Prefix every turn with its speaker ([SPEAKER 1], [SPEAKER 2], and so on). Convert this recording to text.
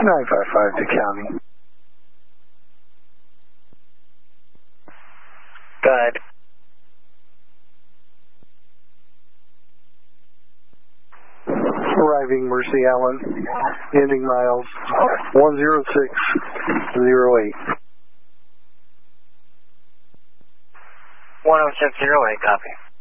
[SPEAKER 1] 955 to county.
[SPEAKER 2] Go ahead.
[SPEAKER 1] Arriving Mercy Allen, ending miles 10608.
[SPEAKER 2] 10608, copy.